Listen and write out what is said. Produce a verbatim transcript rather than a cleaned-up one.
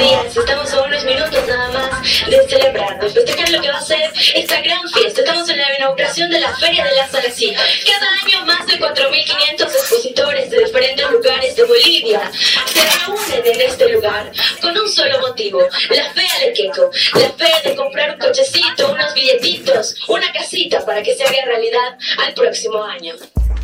días, estamos a unos minutos nada más de celebrar, de festejar lo que va a ser esta gran fiesta. Estamos en la inauguración de la Feria de la Salací. Cada año más de cuatro mil quinientos expositores de diferentes lugares de Bolivia se reúnen en este lugar con un solo motivo: la fe al queco, la fe de comprar un cochecito, unos billetitos, una casita para que se haga realidad al próximo año.